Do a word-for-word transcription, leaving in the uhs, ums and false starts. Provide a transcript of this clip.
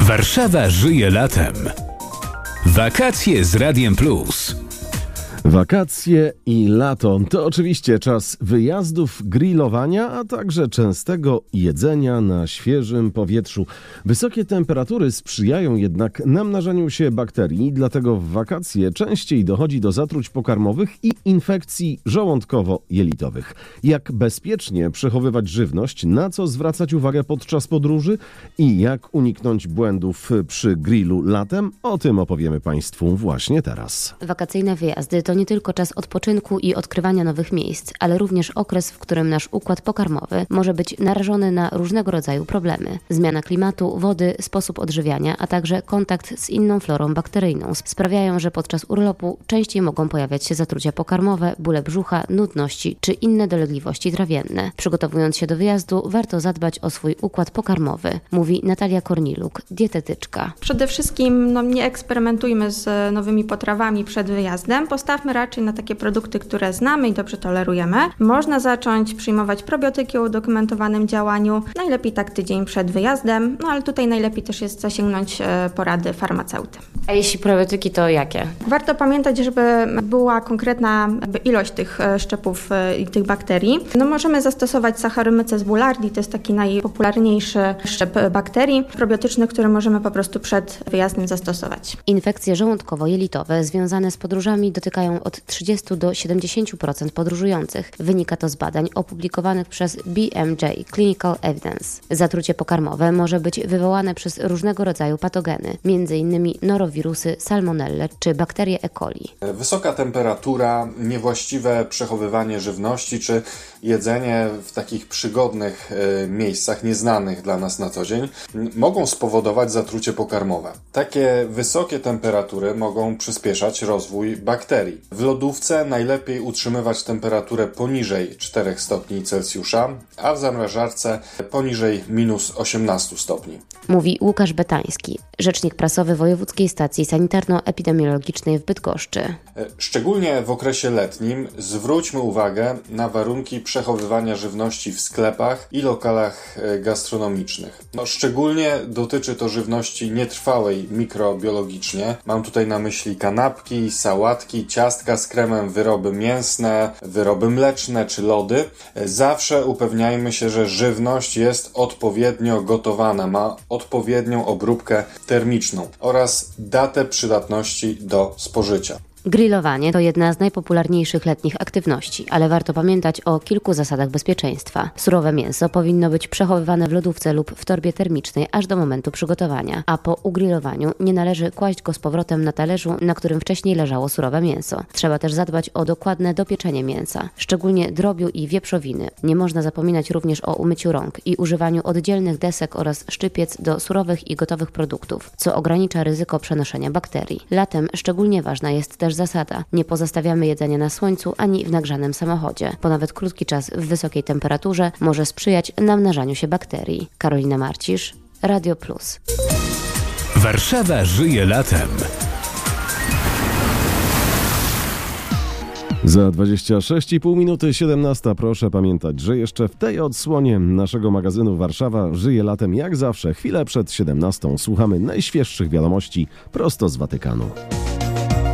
Warszawa żyje latem. Wakacje z Radiem Plus. Wakacje i lato to oczywiście czas wyjazdów, grillowania, a także częstego jedzenia na świeżym powietrzu. Wysokie temperatury sprzyjają jednak namnażaniu się bakterii, dlatego w wakacje częściej dochodzi do zatruć pokarmowych i infekcji żołądkowo-jelitowych. Jak bezpiecznie przechowywać żywność, na co zwracać uwagę podczas podróży i jak uniknąć błędów przy grillu latem, o tym opowiemy Państwu właśnie teraz. Wakacyjne wyjazdy to nie tylko czas odpoczynku i odkrywania nowych miejsc, ale również okres, w którym nasz układ pokarmowy może być narażony na różnego rodzaju problemy. Zmiana klimatu, wody, sposób odżywiania, a także kontakt z inną florą bakteryjną sprawiają, że podczas urlopu częściej mogą pojawiać się zatrucia pokarmowe, bóle brzucha, nudności czy inne dolegliwości trawienne. Przygotowując się do wyjazdu, warto zadbać o swój układ pokarmowy, mówi Natalia Korniluk, dietetyczka. Przede wszystkim no, nie eksperymentujmy z nowymi potrawami przed wyjazdem. Postawmy raczej na takie produkty, które znamy i dobrze tolerujemy. Można zacząć przyjmować probiotyki o udokumentowanym działaniu, najlepiej tak tydzień przed wyjazdem, no ale tutaj najlepiej też jest zasięgnąć porady farmaceuty. A jeśli probiotyki, to jakie? Warto pamiętać, żeby była konkretna ilość tych szczepów i tych bakterii. No możemy zastosować Saccharomyces boulardii, to jest taki najpopularniejszy szczep bakterii probiotyczny, który możemy po prostu przed wyjazdem zastosować. Infekcje żołądkowo-jelitowe związane z podróżami dotykają od trzydziestu do siedemdziesięciu procent podróżujących. Wynika to z badań opublikowanych przez B M J Clinical Evidence. Zatrucie pokarmowe może być wywołane przez różnego rodzaju patogeny, m.in. norowirusy, salmonelle czy bakterie E. coli. Wysoka temperatura, niewłaściwe przechowywanie żywności czy jedzenie w takich przygodnych e, miejscach, nieznanych dla nas na co dzień, mogą spowodować zatrucie pokarmowe. Takie wysokie temperatury mogą przyspieszać rozwój bakterii. W lodówce najlepiej utrzymywać temperaturę poniżej czterech stopni Celsjusza, a w zamrażarce poniżej minus osiemnastu stopni. Mówi Łukasz Betański, rzecznik prasowy Wojewódzkiej Stacji Sanitarno-Epidemiologicznej w Bydgoszczy. Szczególnie w okresie letnim zwróćmy uwagę na warunki przechowywania żywności w sklepach i lokalach gastronomicznych. No, szczególnie dotyczy to żywności nietrwałej mikrobiologicznie. Mam tutaj na myśli kanapki, sałatki, ciastka z kremem, wyroby mięsne, wyroby mleczne czy lody. Zawsze upewniajmy się, że żywność jest odpowiednio gotowana, ma odpowiednią obróbkę termiczną oraz datę przydatności do spożycia. Grillowanie to jedna z najpopularniejszych letnich aktywności, ale warto pamiętać o kilku zasadach bezpieczeństwa. Surowe mięso powinno być przechowywane w lodówce lub w torbie termicznej aż do momentu przygotowania, a po ugrillowaniu nie należy kłaść go z powrotem na talerzu, na którym wcześniej leżało surowe mięso. Trzeba też zadbać o dokładne dopieczenie mięsa, szczególnie drobiu i wieprzowiny. Nie można zapominać również o umyciu rąk i używaniu oddzielnych desek oraz szczypiec do surowych i gotowych produktów, co ogranicza ryzyko przenoszenia bakterii. Latem szczególnie ważna jest też zasada. Nie pozostawiamy jedzenia na słońcu ani w nagrzanym samochodzie, bo nawet krótki czas w wysokiej temperaturze może sprzyjać namnażaniu się bakterii. Karolina Marcisz, Radio Plus. Warszawa żyje latem. Za dwadzieścia sześć i pół minuty siedemnasta. Proszę pamiętać, że jeszcze w tej odsłonie naszego magazynu Warszawa żyje latem, jak zawsze, chwilę przed siedemnastą słuchamy najświeższych wiadomości prosto z Watykanu.